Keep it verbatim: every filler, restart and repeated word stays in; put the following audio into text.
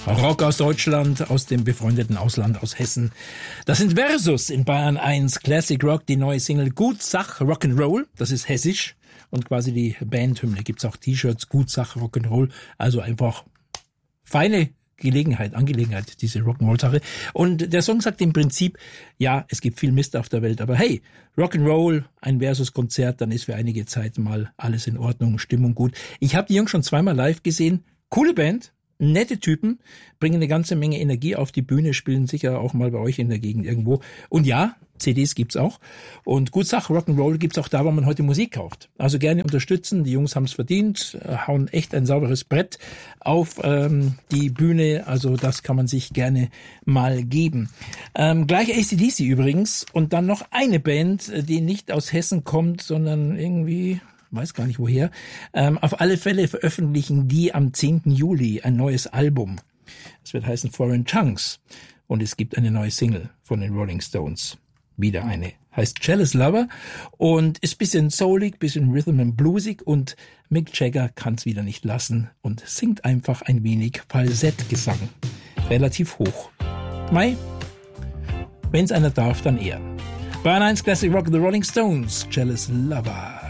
Rock aus Deutschland, aus dem befreundeten Ausland, aus Hessen. Das sind Versus in Bayern eins, Classic Rock, die neue Single Gut Sach Rock'n'Roll, das ist hessisch und quasi die Bandhymne. Gibt's auch T-Shirts, Gut Sach Rock'n'Roll, also einfach feine Gelegenheit, Angelegenheit, diese Rock'n'Roll-Sache. Und der Song sagt im Prinzip, ja, es gibt viel Mist auf der Welt, aber hey, Rock'n'Roll, ein Versus-Konzert, dann ist für einige Zeit mal alles in Ordnung, Stimmung gut. Ich habe die Jungs schon zweimal live gesehen, coole Band. Nette Typen, bringen eine ganze Menge Energie auf die Bühne, spielen sicher auch mal bei euch in der Gegend irgendwo. Und ja, C Ds gibt's auch. Und gut Sach Rock'n'Roll gibt's auch da, wo man heute Musik kauft. Also gerne unterstützen, die Jungs haben's verdient, hauen echt ein sauberes Brett auf ähm, die Bühne. Also das kann man sich gerne mal geben. Ähm, gleich A C D C übrigens und dann noch eine Band, die nicht aus Hessen kommt, sondern irgendwie... weiß gar nicht woher. Ähm, auf alle Fälle veröffentlichen die am zehnten Juli ein neues Album. Es wird heißen Foreign Chunks. Und es gibt eine neue Single von den Rolling Stones. Wieder eine. Heißt Jealous Lover und ist bisschen soulig, bisschen Rhythm and Bluesig und Mick Jagger kann's wieder nicht lassen und singt einfach ein wenig Falsettgesang. Relativ hoch. Mai, wenn's einer darf, dann er. Bayern eins Classic Rock, The Rolling Stones, Jealous Lover.